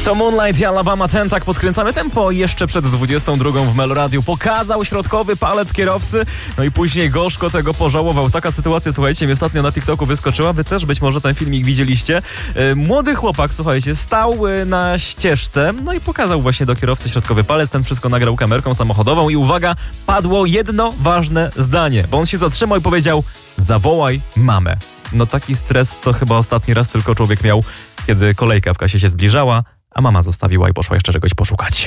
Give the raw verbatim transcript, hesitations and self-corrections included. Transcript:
To Moonlight i Alabama ten, tak podkręcamy tempo i jeszcze przed dwudziestą drugą w Meloradiu pokazał środkowy palec kierowcy, no i później gorzko tego pożałował. Taka sytuacja, słuchajcie, mi ostatnio na TikToku wyskoczyła, wy też być może ten filmik widzieliście. Młody chłopak, słuchajcie, stał na ścieżce, no i pokazał właśnie do kierowcy środkowy palec, ten wszystko nagrał kamerką samochodową i uwaga, padło jedno ważne zdanie, bo on się zatrzymał i powiedział: zawołaj mamę. No taki stres to chyba ostatni raz tylko człowiek miał, kiedy kolejka w kasie się zbliżała, a mama zostawiła i poszła jeszcze czegoś poszukać.